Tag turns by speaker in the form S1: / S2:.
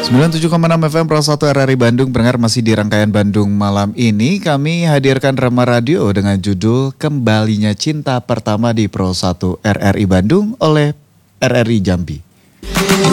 S1: 97,6 FM Pro 1 RRI Bandung. Pendengar, masih di rangkaian Bandung malam ini kami hadirkan Rema Radio dengan judul Kembalinya Cinta Pertama di Pro 1 RRI Bandung oleh RRI Jambi.